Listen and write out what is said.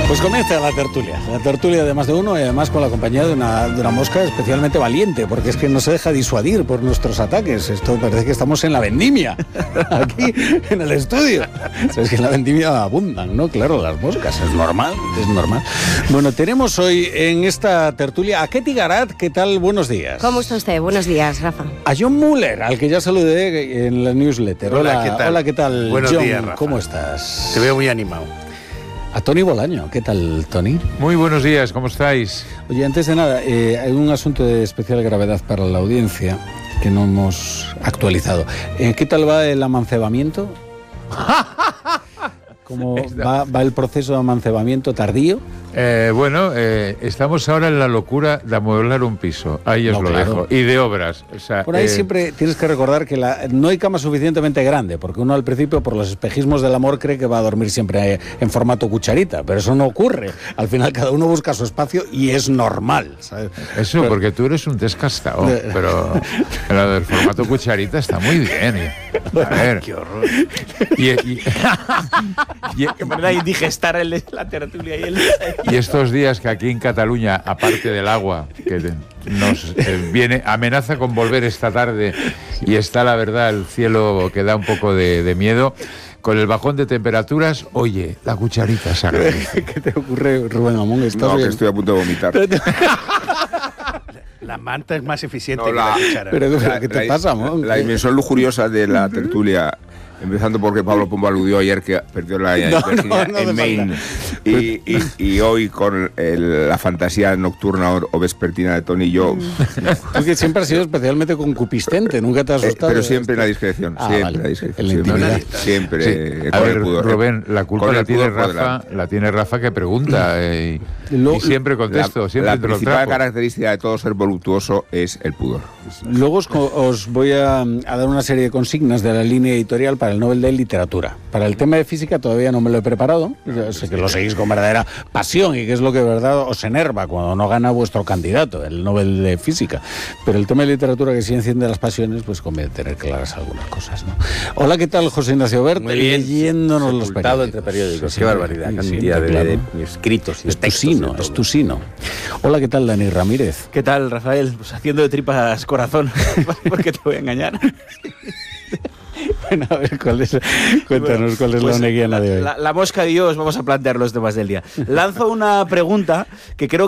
Pues comienza la tertulia de más de uno y además con la compañía de una mosca especialmente valiente, porque es que no se deja disuadir por nuestros ataques. Esto parece que estamos en la vendimia, aquí en el estudio. Sabes que en la vendimia abundan, ¿no? Claro, las moscas, es normal. Bueno, tenemos hoy en esta tertulia a Ketty Garat. ¿Qué tal? Buenos días. ¿Cómo está usted? Buenos días, Rafa. A John Muller, al que ya saludé en la newsletter. Hola, ¿qué tal? Hola, ¿qué tal, Buenos John? días, Rafa. ¿Cómo estás? Te veo muy animado. A Tony Bolaño. ¿Qué tal, Tony? Muy buenos días, ¿cómo estáis? Oye, antes de nada, hay un asunto de especial gravedad para la audiencia que no hemos actualizado. ¿Qué tal va el amancebamiento? ¿Cómo va el proceso de amancebamiento tardío? Estamos ahora en la locura de amueblar un piso. Ahí os lo dejo. Y de obras. O sea, por ahí siempre tienes que recordar que no hay cama suficientemente grande, porque uno al principio, por los espejismos del amor, cree que va a dormir siempre en formato cucharita, pero eso no ocurre. Al final cada uno busca su espacio y es normal, ¿sabes? Eso, porque tú eres un descastado, pero lo del formato cucharita está muy bien. A ver. Qué horror. Qué manera de indigestar la tertulia y el... Y estos días que aquí en Cataluña, aparte del agua, que nos viene, amenaza con volver esta tarde, y está, la verdad, el cielo que da un poco de miedo, con el bajón de temperaturas, oye, la cucharita se agradece. ¿Qué te ocurre, Rubén Amón? No, que estoy a punto de vomitar. La manta es más eficiente No, que la cuchara. Pero ¿qué te pasa, Amón? La dimensión lujuriosa de la tertulia, empezando porque Pablo Pombo aludió ayer que perdió la Virginia en Maine, y hoy con la fantasía nocturna o vespertina de Tony y yo. Tú que siempre has sido especialmente concupiscente, nunca te has asustado. Pero siempre en la discreción, En la intimidad. Siempre. Sí. A ver, Rubén, la culpa la tiene Rafa, que pregunta, y siempre contesto. La principal característica de todo ser voluptuoso es el pudor. Luego os voy a dar una serie de consignas de la línea editorial para el Nobel de Literatura. Para el tema de física todavía no me lo he preparado. Yo sé que lo seguís con verdadera pasión y que es lo que de verdad os enerva cuando no gana vuestro candidato, el Nobel de Física. Pero el tema de literatura, que sí enciende las pasiones, pues conviene tener claras algunas cosas, ¿no? Hola, ¿qué tal, José Ignacio Bert? Muy bien. Leyéndonos los periódicos. Entre periódicos. Sí, Qué barbaridad, cantidad de escritos y de textos. Es tu sino. Hola, ¿qué tal, Dani Ramírez? ¿Qué tal, Rafael? Pues haciendo de tripas corazón, porque te voy a engañar. Bueno, a ver, cuéntanos cuál es la oneguiana de hoy. La mosca y yo os vamos a plantear los temas del día. Lanzo una pregunta que creo